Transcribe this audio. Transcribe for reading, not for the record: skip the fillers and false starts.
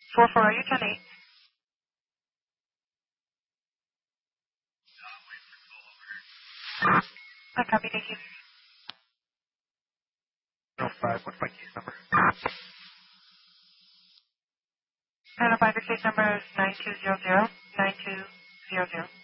44, are you 10-8? I copy, thank you. 5, what's my case number? 905, your case number is 9200.